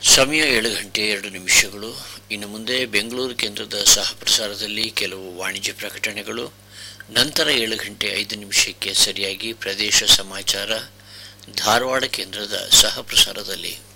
ಸಮಯ 7:02. ಇನ್ನು ಮುಂದೆ ಬೆಂಗಳೂರು ಕೇಂದ್ರದ ಸಹ ಪ್ರಸಾರದಲ್ಲಿ ಕೆಲವು ವಾಣಿಜ್ಯ ಪ್ರಕಟಣೆಗಳು. ನಂತರ 7:05 ಸರಿಯಾಗಿ ಪ್ರದೇಶ ಸಮಾಚಾರ ಧಾರವಾಡ ಕೇಂದ್ರದ ಸಹ ಪ್ರಸಾರದಲ್ಲಿ.